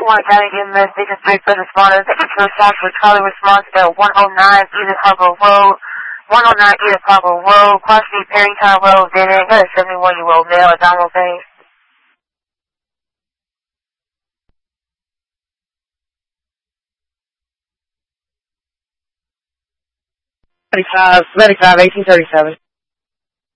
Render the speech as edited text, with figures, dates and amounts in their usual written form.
1 County Investigation 3 first responders. Extra response for Charlie response at 109 Edith Harbor Road. 109 Edith Harbor Road, Cross Street, Perrytown Road, dead end. Got a 71-year-old male at Donald Bay. 35, 1837.